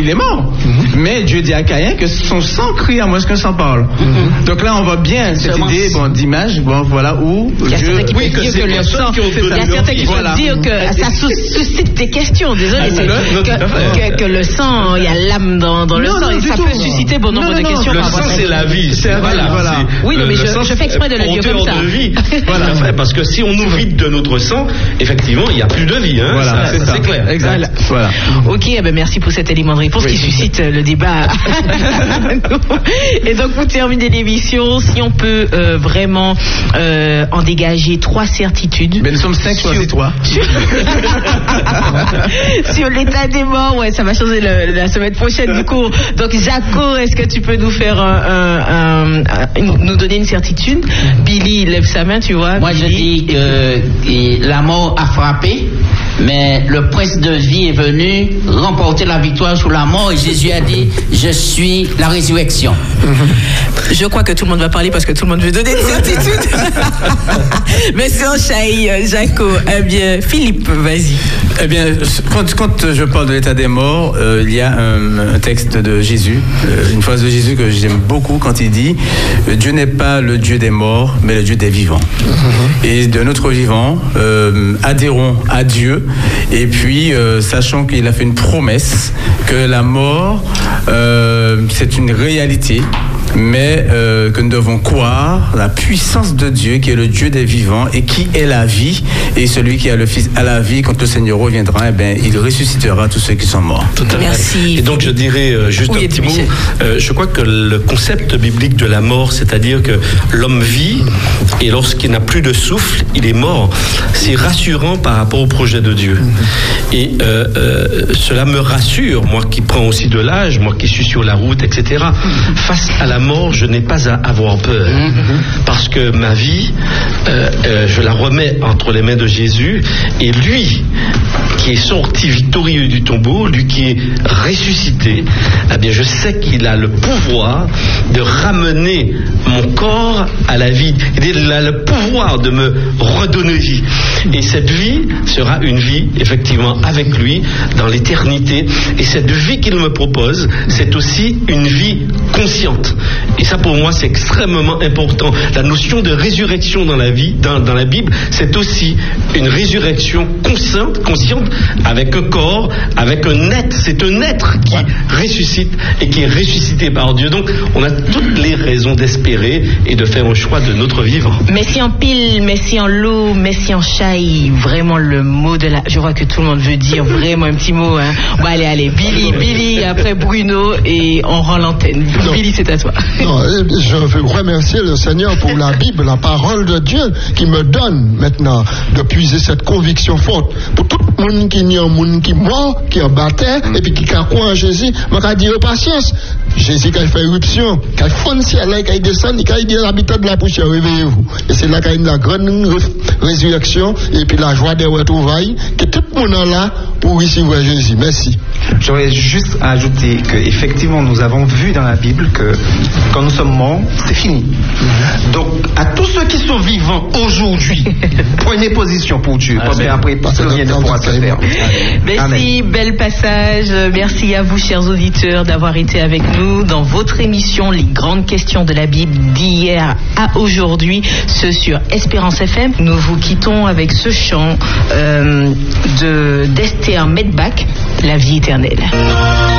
il est mort. Mais Dieu dit à Caïn que son sang crie à moins que son parle. Donc là, on voit bien cette idée d'image, voilà, où il y a certains qui peuvent dire que le sang, il y a certains qui peuvent dire que ça suscite des questions, désolé, que le sang, il y a l'âme dans le sang, et ça peut susciter bon nombre de questions. Le sang, c'est la vie. Voilà. Oui, mais je fais exprès de le dire comme ça. Voilà. Parce que si on nous vide de notre sang, effectivement, il n'y a plus de vie. Hein. Voilà, c'est clair. Exact. Voilà. Ok, merci pour cet élément de réponse qui suscite le débat. Et donc, pour terminer l'émission, si on peut vraiment en dégager 3 certitudes. Mais nous sommes 5, choisis 3. Sur l'état des morts, ça va changer la semaine prochaine du coup. Donc, Jaco, est-ce que tu peux nous faire nous donner une certitude? Billy lève sa main, tu vois. Moi, Billy, je dis que la mort a frappé, mais le prince de vie est venu remporter la victoire sur la mort, et Jésus a dit: je suis la résurrection. Je crois que tout le monde va parler parce que tout le monde veut donner une certitude. Merci Chahi, Jaco. Eh bien, Philippe, vas-y. Eh bien, quand je parle de l'état des morts, il y a un texte de Jésus, une phrase de Jésus que j'aime beaucoup quand il dit: Dieu n'est pas le Dieu des morts, mais le Dieu des vivants. Et de notre vivant, adhérons à Dieu, et puis sachant qu'il a fait une promesse que la mort, c'est une réalité, mais que nous devons croire la puissance de Dieu qui est le Dieu des vivants et qui est la vie, et celui qui a le Fils à la vie, quand le Seigneur reviendra, il ressuscitera tous ceux qui sont morts. Merci. Et donc je dirais juste un petit mot, je crois que le concept biblique de la mort, c'est-à-dire que l'homme vit et lorsqu'il n'a plus de souffle, il est mort, c'est rassurant par rapport au projet de Dieu. Et cela me rassure, moi qui prends aussi de l'âge, moi qui suis sur la route, etc. Face à la mort, je n'ai pas à avoir peur, parce que ma vie, je la remets entre les mains de Jésus, et lui qui est sorti victorieux du tombeau, lui qui est ressuscité, eh bien je sais qu'il a le pouvoir de ramener mon corps à la vie. Il a le pouvoir de me redonner vie. Et cette vie sera une vie, effectivement, avec lui, dans l'éternité. Et cette vie qu'il me propose, c'est aussi une vie consciente. Et ça, pour moi, c'est extrêmement important. La notion de résurrection dans la vie, dans la Bible, c'est aussi une résurrection consciente, avec un corps, avec un être. C'est un être qui ressuscite et qui est ressuscité par Dieu. Donc, on a toutes les raisons d'espérer et de faire un choix de notre vivant. Messi en pile, Messi en loup, Messi en chaille. Vraiment le mot de la... Je vois que tout le monde veut dire vraiment un petit mot. Hein. Bon, allez. Billy, après Bruno, et on rend l'antenne. Billy, c'est à toi. Non, je veux remercier le Seigneur pour la Bible, la parole de Dieu, qui me donne maintenant de puiser cette conviction forte. Pour tout le monde qui est un monde qui mort, qui est baptême, et puis qui croit en Jésus, je vais dire patience. Jésus, quand il fait éruption, quand il fonde ciel, quand il descend, quand il dit à l'habitant de la poussière, réveillez-vous. Et c'est là qu'il y a la grande résurrection, et puis la joie des retrouvailles, que tout le monde est là pour recevoir Jésus. Merci. J'aurais juste à ajouter qu'effectivement, nous avons vu dans la Bible que quand nous sommes morts, c'est fini. Donc, à tous ceux qui sont vivants aujourd'hui, prenez position pour Dieu, parce qu'après, rien ne pourra se faire. Merci, bel passage. Merci à vous, chers auditeurs, d'avoir été avec nous dans votre émission Les grandes questions de la Bible d'hier à aujourd'hui, ce sur Espérance FM. Nous vous quittons avec ce chant d'Esther Medbach, La vie éternelle.